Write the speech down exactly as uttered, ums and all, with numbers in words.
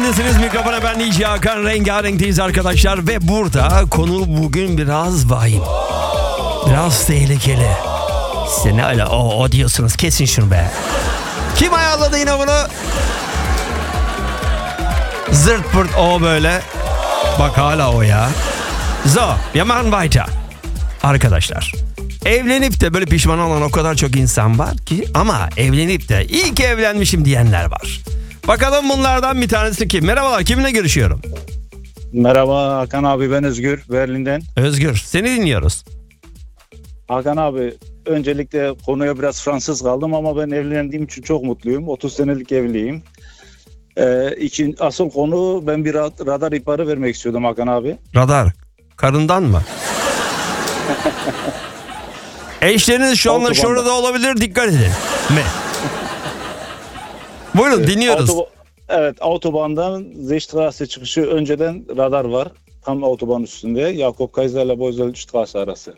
Radyo'dasınız. Mikrofona ben D J Hakan. Rengarenk'teyiz arkadaşlar. Ve burada konu bugün biraz vahim. Biraz tehlikeli. Size ne öyle o, o diyorsunuz. Kesin şunu be. Kim ayarladı yine bunu? Zırt pırt o böyle. Bak hala o ya. So, wir machen weiter. Arkadaşlar, evlenip de böyle pişman olan o kadar çok insan var ki, ama evlenip de iyi ki evlenmişim diyenler var. Bakalım bunlardan bir tanesi kim? Merhabalar, kiminle görüşüyorum? Merhaba Hakan abi, ben Özgür, Berlin'den. Özgür, seni dinliyoruz. Hakan abi, öncelikle konuya biraz Fransız kaldım ama ben evlendiğim için çok mutluyum. otuz senelik evliyim. Ee, için, asıl konu, ben bir ra- radar ihbarı vermek istiyordum Hakan abi. Radar, karından mı? Eşleriniz şu anda Autobanda. şurada olabilir, dikkat edin. Mi? Buyurun, dinliyoruz. Autoba- evet, Autobahn'dan Seestraße çıkışı önceden radar var. Tam otoban üstünde. Jakob Kaiser ile Boysel Straße arası.